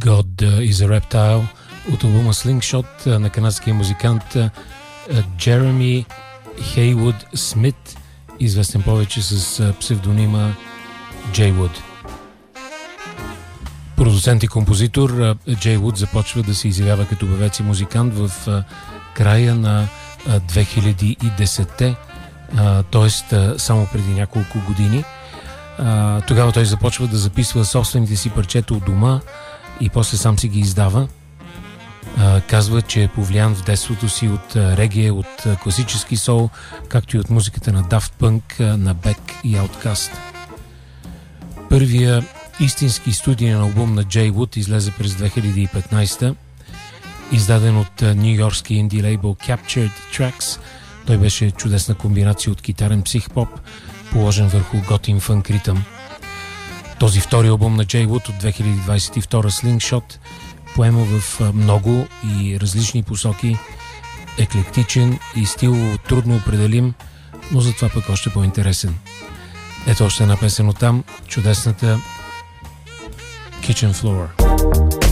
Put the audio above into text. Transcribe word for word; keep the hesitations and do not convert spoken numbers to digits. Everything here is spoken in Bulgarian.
God is a Reptile от албума Slingshot на канадския музикант Джереми Хейвуд Смит, известен повече с псевдонима Джей Вуд. Продуцент и композитор, Джей Вуд започва да се изявява като певец и музикант в края на две хиляди и десетте, т.е. само преди няколко години. Тогава той започва да записва собствените си парчета от дома и после сам си ги издава. Казва, че е повлиян в детството си от реге, от класически сол, както и от музиката на Daft Punk, на Beck и Outkast. Първия истински студиен албум на Джей Вуд излезе през две хиляди и петнадесета, издаден от нюйоркски инди лейбъл Captured Tracks. Той беше чудесна комбинация от китарен психпоп, положен върху готин фънк ритъм. Този втори албум на Джей Вуд от две хиляди двадесет и втора, Slingshot, поема в много и различни посоки, еклектичен и стилово трудно определим, но затова пък още по-интересен. Ето още една песен от там, чудесната Kitchen Floor.